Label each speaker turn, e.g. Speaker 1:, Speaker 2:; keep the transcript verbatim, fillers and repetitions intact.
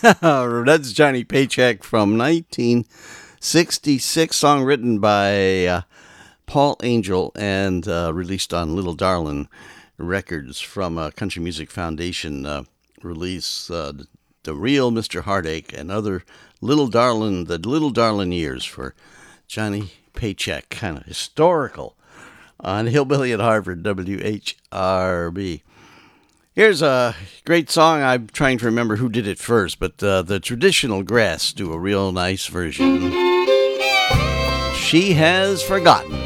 Speaker 1: That's Johnny Paycheck from nineteen sixty-six, song written by uh, Paul Angel and uh, released on Little Darlin' Records from uh, Country Music Foundation uh, release, uh, The Real Mister Heartache and other Little Darlin', the Little Darlin' years for Johnny Paycheck, kind of historical on Hillbilly at Harvard, W H R B. Here's a great song. I'm trying to remember who did it first, but uh, the Traditional Grass do a real nice version. She Has Forgotten.